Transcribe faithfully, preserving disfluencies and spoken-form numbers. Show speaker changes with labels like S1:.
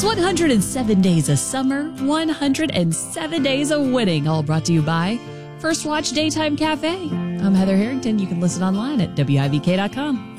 S1: It's one hundred seven days of summer, one hundred seven days of winning, all brought to you by First Watch Daytime Cafe. I'm Heather Harrington. You can listen online at W I V K dot com.